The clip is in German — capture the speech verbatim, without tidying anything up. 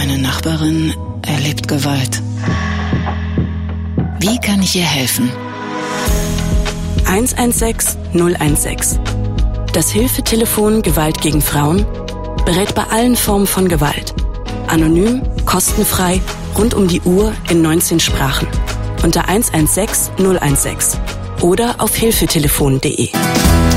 Meine Nachbarin erlebt Gewalt. Wie kann ich ihr helfen? eins eins sechs null eins sechs. Das Hilfetelefon Gewalt gegen Frauen berät bei allen Formen von Gewalt. Anonym, kostenfrei, rund um die Uhr in neunzehn Sprachen. Unter eins eins sechs null eins sechs oder auf hilfetelefon punkt de.